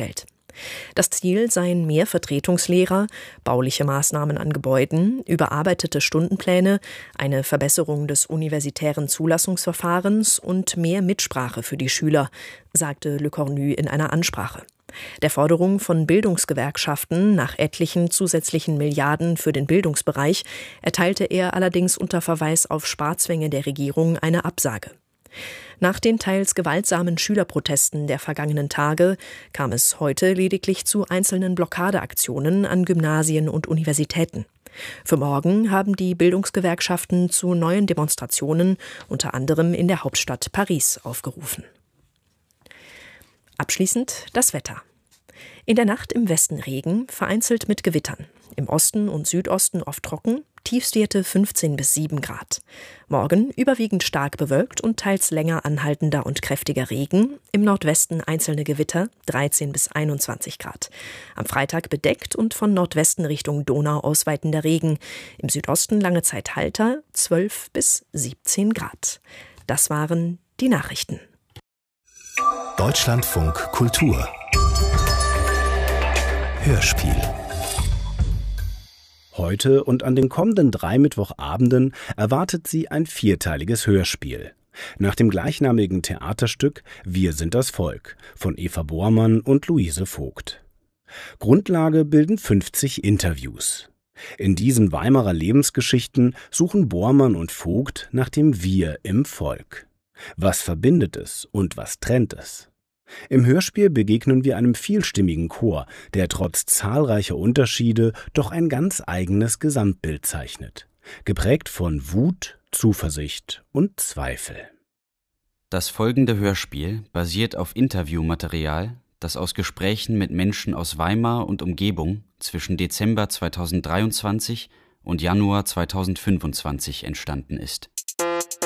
vorgestellt. Das Ziel seien mehr Vertretungslehrer, bauliche Maßnahmen an Gebäuden, überarbeitete Stundenpläne, eine Verbesserung des universitären Zulassungsverfahrens und mehr Mitsprache für die Schüler, sagte Le Cornu in einer Ansprache. Der Forderung von Bildungsgewerkschaften nach etlichen zusätzlichen Milliarden für den Bildungsbereich erteilte er allerdings unter Verweis auf Sparzwänge der Regierung eine Absage. Nach den teils gewaltsamen Schülerprotesten der vergangenen Tage kam es heute lediglich zu einzelnen Blockadeaktionen an Gymnasien und Universitäten. Für morgen haben die Bildungsgewerkschaften zu neuen Demonstrationen, unter anderem in der Hauptstadt Paris, aufgerufen. Abschließend das Wetter. In der Nacht im Westen Regen, vereinzelt mit Gewittern. Im Osten und Südosten oft trocken, Tiefstwerte 15 bis 7 Grad. Morgen überwiegend stark bewölkt und teils länger anhaltender und kräftiger Regen. Im Nordwesten einzelne Gewitter, 13 bis 21 Grad. Am Freitag bedeckt und von Nordwesten Richtung Donau ausweitender Regen. Im Südosten lange Zeit Halter, 12 bis 17 Grad. Das waren die Nachrichten. Deutschlandfunk Kultur Hörspiel. Heute und an den kommenden 3 Mittwochabenden erwartet Sie ein 4-teiliges Hörspiel. Nach dem gleichnamigen Theaterstück Wir sind das Volk von Eva Bormann und Luise Vogt. Grundlage bilden 50 Interviews. In diesen Weimarer Lebensgeschichten suchen Bormann und Vogt nach dem Wir im Volk. Was verbindet es und was trennt es? Im Hörspiel begegnen wir einem vielstimmigen Chor, der trotz zahlreicher Unterschiede doch ein ganz eigenes Gesamtbild zeichnet, geprägt von Wut, Zuversicht und Zweifel. Das folgende Hörspiel basiert auf Interviewmaterial, das aus Gesprächen mit Menschen aus Weimar und Umgebung zwischen Dezember 2023 und Januar 2025 entstanden ist.